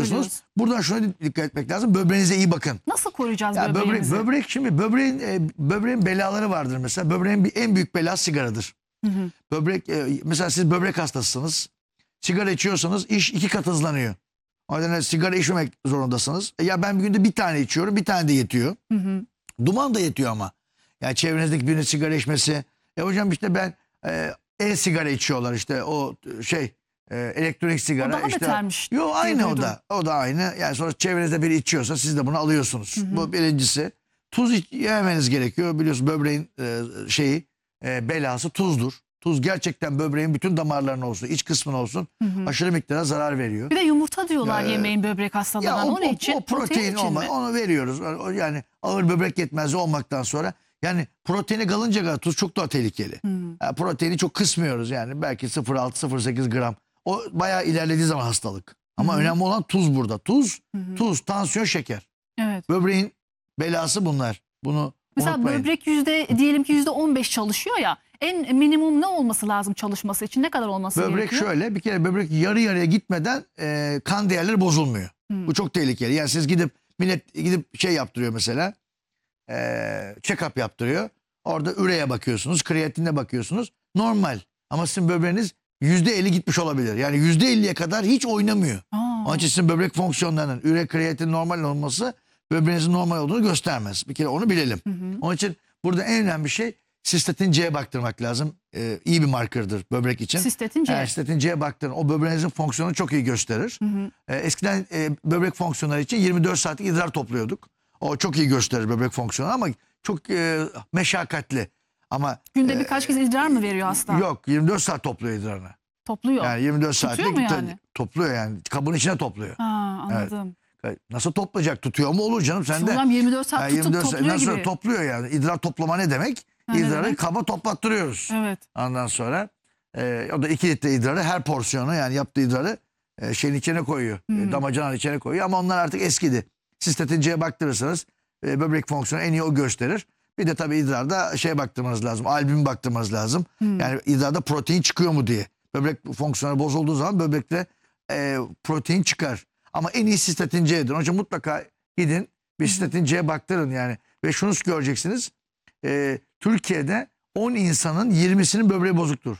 alıyorsunuz. söylüyorsun. Buradan şuna dikkat etmek lazım. Böbreğinize iyi bakın. Nasıl koruyacağız Ya böbreğimizi? böbreğin belaları vardır mesela. Böbreğin en büyük belası sigaradır. Mesela siz böbrek hastasısınız. Sigara içiyorsanız iş 2 kat hızlanıyor. O nedenle sigara içmemek zorundasınız. Ya ben bir günde bir tane içiyorum, bir tane de yetiyor. Duman da yetiyor ama. Yani çevrenizdeki birinin sigara içmesi. Hocam işte ben e-sigara içiyorlar işte o elektronik sigara. O daha işte, betermiş. Yok aynı o da. O da aynı. Yani sonra çevrenizde biri içiyorsa siz de bunu alıyorsunuz. Bu birincisi. Tuz yememeniz gerekiyor. Biliyorsunuz böbreğin belası tuzdur. Tuz gerçekten böbreğin bütün damarlarına olsun, iç kısmına olsun aşırı miktarda zarar veriyor. Bir de yumurta diyorlar yemeğin böbrek hastalığından. O ne için? O protein için mi? onu veriyoruz. Yani ağır böbrek yetmezliği olmaktan sonra yani proteini kalınca kadar tuz çok daha tehlikeli. Yani proteini çok kısmıyoruz yani belki 0,6-0,8 gram. O bayağı ilerlediği zaman hastalık. Ama önemli olan tuz burada. Tuz, tansiyon, şeker. Evet. Böbreğin belası bunlar. Bunu Mesela unutmayın. böbrek diyelim ki %15 çalışıyor ya. En minimum ne olması lazım çalışması için? Ne kadar olması Böbrek gerekiyor? şöyle bir kere böbrek yarı yarıya gitmeden kan değerleri bozulmuyor. Bu çok tehlikeli. Yani siz millet gidip şey yaptırıyor mesela. Check-up yaptırıyor. Orada üreye bakıyorsunuz, kreatinine bakıyorsunuz. Normal. Ama sizin böbreğiniz %50 gitmiş olabilir. Yani %50'ye kadar hiç oynamıyor. Onun için sizin böbrek fonksiyonlarının üre kreatin normal olması böbreğinizin normal olduğunu göstermez. Bir kere onu bilelim. Onun için burada en önemli şey sistatin C'ye baktırmak lazım. İyi bir markerdır böbrek için. Sistatin C. Sistatin C'ye baktırın. O böbreğinizin fonksiyonunu çok iyi gösterir. Eskiden böbrek fonksiyonları için 24 saatlik idrar topluyorduk. O çok iyi gösterir böbrek fonksiyonu ama çok meşakkatli. Ama Günde birkaç kez idrar mı veriyor hasta? yok 24 saat topluyor idrarını. Topluyor. Yani 24 Tutuyor saatlik mu yani? topluyor yani. Kabın içine topluyor. Anladım. Nasıl toplayacak? Tutuyor mu olur canım sen de. Hocam 24 saat tutup 24 topluyor nasıl gibi. topluyor yani. İdrar toplama ne demek? Ne İdrarı demek? kaba toplattırıyoruz. Evet. Ondan sonra o da 2 litre idrarı her porsiyonu yani yaptığı idrarı şeyin içine koyuyor. Damacananın içine koyuyor ama onlar artık eskidi. Sistatin C'ye baktırırsanız böbrek fonksiyonu en iyi o gösterir. Bir de tabii idrarda baktırmanız lazım. Albüm baktırmanız lazım. Yani idrarda protein çıkıyor mu diye. Böbrek fonksiyonu bozulduğu zaman böbrekte protein çıkar. Ama en iyi sistatin C'dir. Onun için mutlaka gidin bir sistatin C'ye baktırın yani. Ve şunu göreceksiniz. Türkiye'de 10 insanın 20'sinin böbreği bozuktur.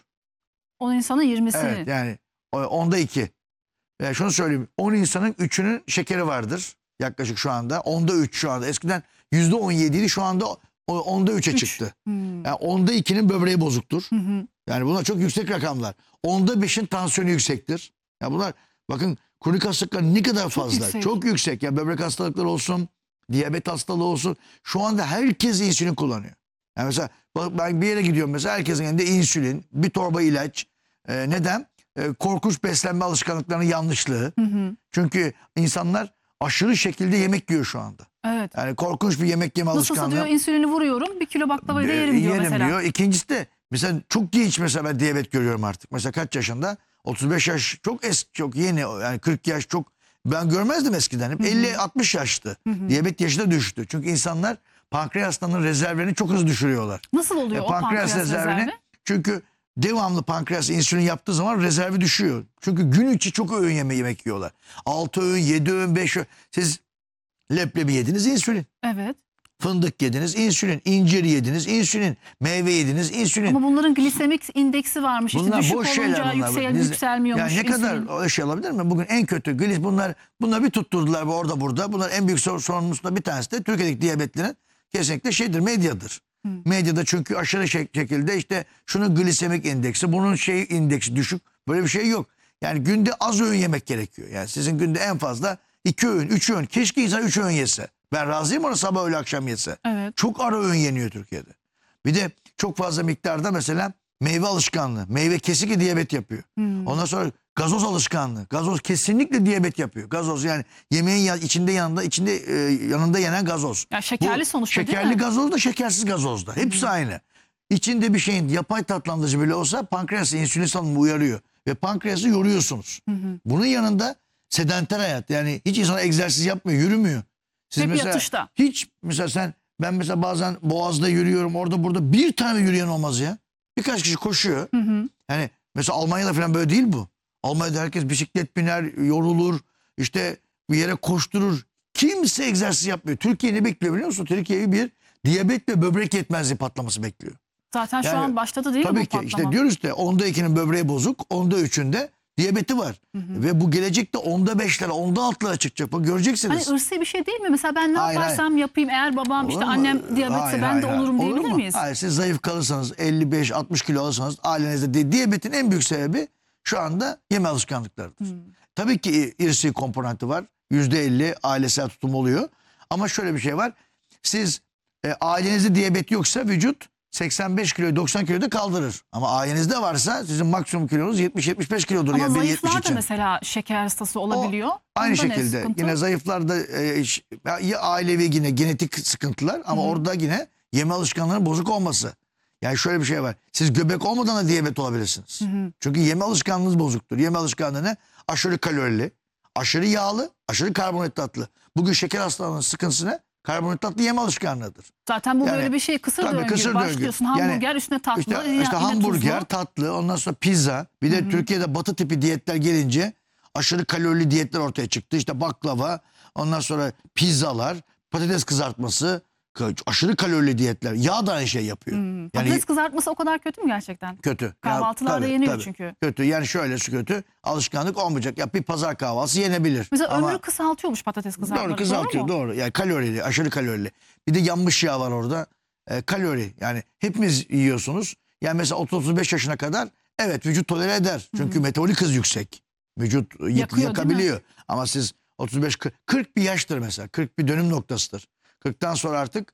10 insanın 20'sini. Evet yani 10'da 2. Yani şunu söyleyeyim. 10 insanın 3'ünün şekeri vardır. Yaklaşık şu anda. 10'da 3 şu anda. Eskiden %17 idi şu anda 10'da 3'e çıktı. Yani 10'da 2'nin böbreği bozuktur. Yani bunlar çok yüksek rakamlar. 10'da 5'in tansiyonu yüksektir. Ya bunlar bakın kronik hastalıklar ne kadar fazla. yüksek. Çok yüksek. Ya böbrek hastalıkları olsun, diyabet hastalığı olsun. Şu anda herkes insülin kullanıyor. Yani mesela ben bir yere gidiyorum mesela herkesin elinde insülin, bir torba ilaç. Neden? Korkunç beslenme alışkanlıklarının yanlışlığı. Çünkü insanlar aşırı şekilde yemek yiyor şu anda. Evet. Yani korkunç bir yemek yeme Nasılsa alışkanlığı. diyor insülini vuruyorum 1 kilo baklavayı da yerim diyor mesela. Diyor. İkincisi de mesela çok genç mesela ben diyabet görüyorum artık. Mesela kaç yaşında? 35 yaş çok eski, çok yeni yani 40 yaş çok ben görmezdim eskiden. Hep 50-60 yaştı. Diyabet yaşı da düştü. Çünkü insanlar pankreaslarının rezervlerini çok hızlı düşürüyorlar. Nasıl oluyor o pankreas rezervi? Çünkü devamlı pankreas insülin yaptığı zaman rezervi düşüyor. Çünkü gün içi çok öğün yemek yiyorlar. 6 öğün, 7 öğün, 5 öğün. Siz leblebi yediniz insülin. Evet. Fındık yediniz insülin. İncir yediniz insülin. Meyve yediniz insülin. Ama bunların glisemik indeksi varmış. İşte Bunlar düşük boş olunca şeyler. yükselmiyormuş. Yani ne kadar öyle şey olabilir mi? Bugün en kötü bunlar bir tutturdular orada burada. Bunlar en büyük sorumlusundan bir tanesi de Türkiye'deki diyabetlerin kesinlikle medyadır. Medyada çünkü aşırı şekilde işte şunun glisemik indeksi, bunun indeksi düşük. Böyle bir şey yok. Yani günde az öğün yemek gerekiyor. Yani sizin günde en fazla 2 öğün, 3 öğün. Keşke insan 3 öğün yese. Ben razıyım ona sabah öğle akşam yese. Evet. Çok ara öğün yeniyor Türkiye'de. Bir de çok fazla miktarda mesela meyve alışkanlığı. Meyve kesinlikle diyabet yapıyor. Ondan sonra gazoz alışkanlığı. Gazoz kesinlikle diyabet yapıyor. Gazoz yani yemeğin yanında yenen gazoz. Ya şekerli sonuçta değil mi? Şekerli gazoz da şekersiz gazoz da. Hepsi aynı. İçinde bir şeyin yapay tatlandırıcı bile olsa pankreas insülin salınımı uyarıyor. Ve pankreası yoruyorsunuz. Bunun yanında sedanter hayat. Yani hiç insan egzersiz yapmıyor, yürümüyor. Siz Hep mesela yatışta. hiç mesela ben mesela bazen Boğaz'da yürüyorum orada burada bir tane yürüyen olmaz ya. Birkaç kişi koşuyor. Yani mesela Almanya'da falan böyle değil bu. Almanya'da herkes bisiklet biner, yorulur. İşte bir yere koşturur. Kimse egzersiz yapmıyor. Türkiye ne bekliyor biliyor musun? Türkiye'yi bir diyabet ve böbrek yetmezliği patlaması bekliyor. Zaten şu Yani an başladı değil mi tabii bu ki patlama? işte diyoruz da onda 2'nin böbreği bozuk, onda 3'ünde diyabeti var. Ve bu gelecekte onda 5'lere, onda 6'lara çıkacak. Bak göreceksiniz. Hani ırsi bir şey değil mi? Mesela ben ne Hayır, yaparsam yapayım, eğer babam Olur işte mu? annem diyabetse Hayır, ben de hayır, olurum hayır. diyebilir Olur mu? miyiz? Hayır, siz zayıf kalırsanız 55-60 kilo alırsanız ailenizde diyabetin en büyük sebebi şu anda yeme alışkanlıklarıdır. Tabii ki irsi komponenti var. %50 ailesel tutum oluyor. Ama şöyle bir şey var. Siz ailenizde diyabet yoksa vücut 85 kilo 90 kilo da kaldırır. Ama ailenizde varsa sizin maksimum kilonuz 70-75 kilodur. Ama yani zayıflar 70 da için. mesela şeker hastası olabiliyor. Aynı Onda ne şekilde sıkıntı? yine zayıflarda ya ailevi yine genetik sıkıntılar ama orada yine yeme alışkanlığının bozuk olması. Yani şöyle bir şey var. Siz göbek olmadan da diyabet olabilirsiniz. Çünkü yeme alışkanlığınız bozuktur. Yeme alışkanlığı ne? Aşırı kalorili, aşırı yağlı, aşırı karbonhidratlı. Bugün şeker hastalığının sıkıntısı ne? Karbonhidratlı yeme alışkanlığıdır. Zaten bu Yani, böyle bir şey, kısır tabii, döngü. kısır döngü. Başlıyorsun Yani hamburger, üstüne tatlı, İşte yine hamburger, tuzlu. tatlı, ondan sonra pizza. Bir de Türkiye'de batı tipi diyetler gelince aşırı kalorili diyetler ortaya çıktı. İşte baklava, ondan sonra pizzalar, patates kızartması, aşırı kalorili diyetler. Yağ da aynı şey yapıyor. Yani Patates kızartması o kadar kötü mü gerçekten? kötü. Kahvaltılarda tabii, yeniyor tabii. çünkü. Kötü. Yani şöylesi kötü. Alışkanlık olmayacak. Ya bir pazar kahvaltısı yenebilir. Mesela Ama ömrü kısaltıyormuş patates kızartması. doğru kızartıyor. mu? Doğru. Yani kalorili, aşırı kalorili. Bir de yanmış yağ var orada. Kalori. Yani hepimiz yiyorsunuz. Yani mesela 30-35 yaşına kadar evet vücut tolere eder. Çünkü metabolik hız yüksek. Vücut Yakıyor, yakabiliyor. Ama siz 35-40 bir yaştır mesela. 40 bir dönüm noktasıdır. 40'tan sonra artık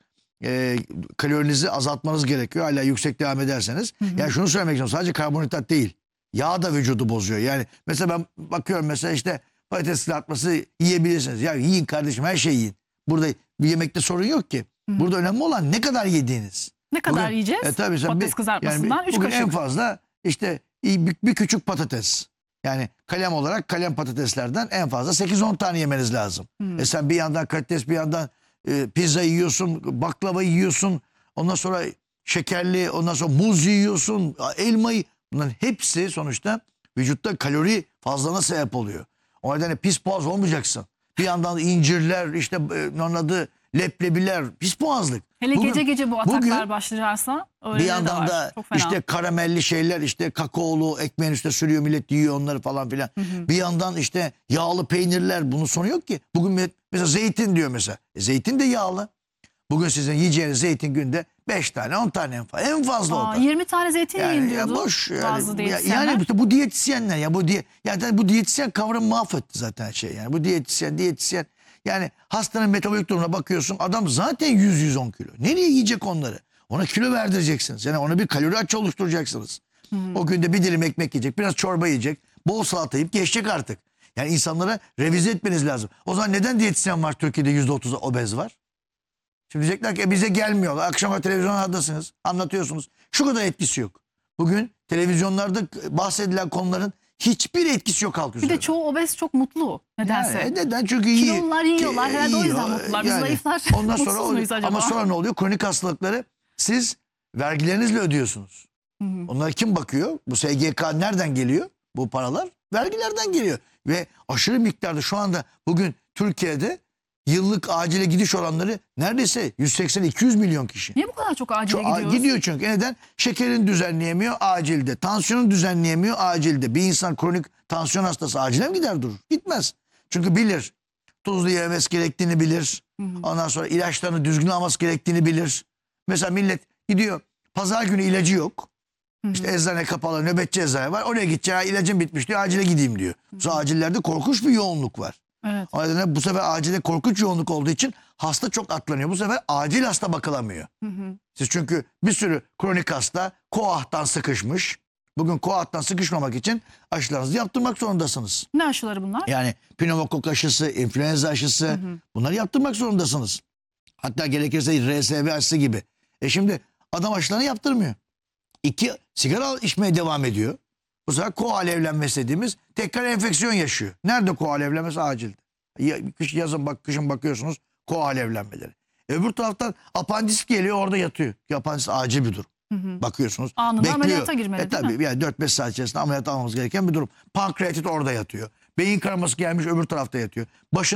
kalorinizi azaltmanız gerekiyor. Hala yüksek devam ederseniz. Yani şunu söylemek istiyorum. Sadece karbonhidrat değil. Yağ da vücudu bozuyor. Yani mesela ben bakıyorum mesela işte patates kızartması yiyebilirsiniz. Ya yiyin kardeşim, her şeyi yiyin. Burada bir yemekte sorun yok ki. Burada önemli olan ne kadar yediğiniz. Ne kadar yiyeceğiz? Tabii sen Patates kızartmasından 3 bugün kaşık. en fazla işte bir küçük patates. Yani kalem olarak kalem patateslerden en fazla 8-10 tane yemeniz lazım. Sen bir yandan karides, bir yandan pizza yiyorsun, baklava yiyorsun. Ondan sonra şekerli, ondan sonra muz yiyorsun, elmayı. Bunların hepsi sonuçta vücutta kalori fazlalığına sebep oluyor. O nedenle pis boğaz olmayacaksın. Bir yandan incirler, işte onun adı leblebiler, pis boğazlık. Hele gece gece bu ataklar bugün başlarsa öyle bir de yandan var. da Çok fena. işte karamelli şeyler, işte kakaolu ekmeğin üstüne sürüyor millet, yiyor onları falan filan. Bir yandan işte yağlı peynirler, bunun sonu yok ki. Bugün mesela zeytin diyor mesela. Zeytin de yağlı. Bugün sizin yiyeceğiniz zeytin günde 5 tane 10 tane en fazla o da. 20 tane zeytin yiyin Ya diyordu boş bazı diyetisyenler. yani işte bu diyetisyenler ya bu diyetisyen kavramı mahvetti zaten şey yani. Bu diyetisyen yani hastanın metabolik durumuna bakıyorsun, adam zaten 100-110 kilo. Nereye yiyecek onları? Ona kilo verdireceksiniz. Yani ona bir kalori açığı oluşturacaksınız. O günde bir dilim ekmek yiyecek, biraz çorba yiyecek, bol salata yiyip geçecek artık. Yani insanlara revize etmeniz lazım. O zaman neden diyetisyen var Türkiye'de %30 obez var? Şimdi diyecekler ki bize gelmiyorlar. Akşama televizyonlardasınız, anlatıyorsunuz. Şu kadar etkisi yok. Bugün televizyonlarda bahsedilen konuların hiçbir etkisi yok halk Bir üzerinde. de çoğu obez çok mutlu nedense. Yani neden? Çünkü iyi. Kilolular yiyorlar. Herhalde o yüzden yiyor. mutlular. Biz zayıflar Ondan sonra mutsuz muyuz acaba? ama sonra ne oluyor? Kronik hastalıkları siz vergilerinizle ödüyorsunuz. Onlara kim bakıyor? Bu SGK nereden geliyor? Bu paralar vergilerden geliyor. Ve aşırı miktarda şu anda bugün Türkiye'de yıllık acile gidiş oranları neredeyse 180-200 milyon kişi. Niye bu kadar çok acile gidiyoruz? Gidiyor çünkü. Neden? Şekerini düzenleyemiyor acilde. Tansiyonunu düzenleyemiyor acilde. Bir insan kronik tansiyon hastası acile mi gider durur? Gitmez. Çünkü bilir. Tuzlu yemesi gerektiğini bilir. Ondan sonra ilaçlarını düzgün alması gerektiğini bilir. Mesela millet gidiyor. Pazar günü ilacı yok. İşte eczane kapalı, nöbetçi eczane var. Oraya gideceğim, ilacım bitmiş diyor, acile gideyim diyor. Sonra acillerde korkunç bir yoğunluk var. Evet. O nedenle bu sefer acilde korkunç yoğunluk olduğu için hasta çok atlanıyor. Bu sefer acil hasta bakılamıyor. Siz çünkü bir sürü kronik hasta koahtan sıkışmış. Bugün koahtan sıkışmamak için aşılarınızı yaptırmak zorundasınız. Ne aşıları bunlar? Yani pneumokok aşısı, influenza aşısı, bunları yaptırmak zorundasınız. Hatta gerekirse RSV aşısı gibi. Şimdi adam aşılarını yaptırmıyor. Sigara içmeye devam ediyor. Bu sefer koalevlenmesi dediğimiz tekrar enfeksiyon yaşıyor. Nerede koalevlenmesi? Acilde. Kışın bakıyorsunuz koalevlenmeleri. Öbür taraftan apandisit geliyor, orada yatıyor. Apandisit acil bir durum. Bakıyorsunuz. Anında bekliyor. ameliyata girmeli değil mi? Tabii yani 4-5 saat içerisinde ameliyat almamız gereken bir durum. Pankreatit orada yatıyor. Beyin kanaması gelmiş, öbür tarafta yatıyor. Başın